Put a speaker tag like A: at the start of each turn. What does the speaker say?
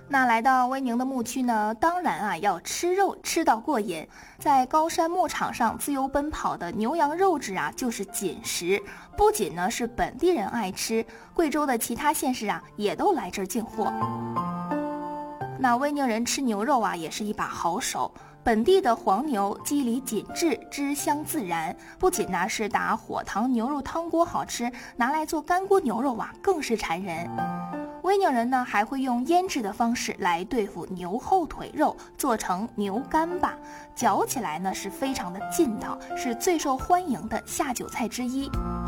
A: 那来到威宁的牧区呢，当然要吃肉吃到过瘾。在高山牧场上自由奔跑的牛羊肉质就是锦食，不仅呢是本地人爱吃，贵州的其他县市也都来这儿进货。那威宁人吃牛肉也是一把好手，本地的黄牛肌理紧致，汁香自然，不仅呢是打火塘牛肉汤锅好吃，拿来做干锅牛肉更是馋人。威宁人呢还会用腌制的方式来对付牛后腿肉，做成牛干巴，嚼起来呢是非常的劲道，是最受欢迎的下酒菜之一。